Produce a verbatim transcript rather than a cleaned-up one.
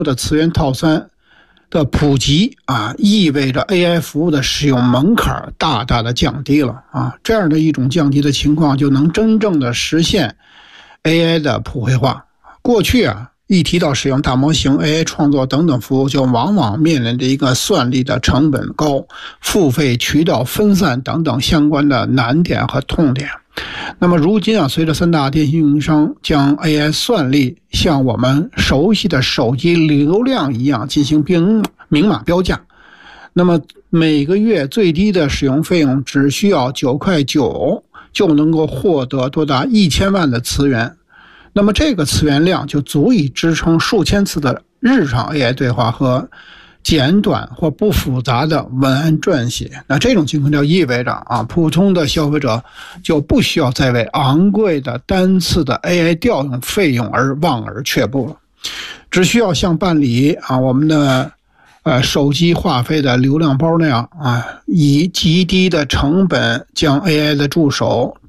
的词源套餐的普及啊，意味着 A I 服务的使用门槛大大的降低了啊，这样的一种降低的情况，就能真正的实现 A I 的普惠化。过去啊，一提到使用大模型、A I 创作等等服务，就往往面临着一个算力的成本高、付费渠道分散等等相关的难点和痛点。那么如今啊，随着三大电信运营商将 A I 算力像我们熟悉的手机流量一样进行明明码标价，那么每个月最低的使用费用只需要九块九就能够获得多达一千万的词源，那么这个词源量就足以支撑数千次的日常 A I 对话和简短或不复杂的文案撰写。那这种情况就意味着啊，普通的消费者就不需要再为昂贵的单次的 A I 调用费用而望而却步了，只需要像办理啊我们的呃手机话费的流量包那样啊，以极低的成本将 A I 的助手